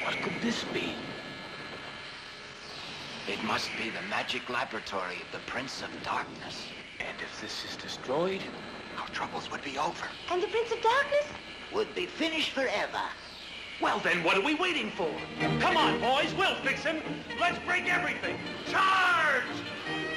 What could this be? It must be the magic laboratory of the Prince of Darkness. And if this is destroyed, our troubles would be over. And the Prince of Darkness? Would be finished forever. Well, then what are we waiting for? Come on, boys, we'll fix him. Let's break everything. Charge!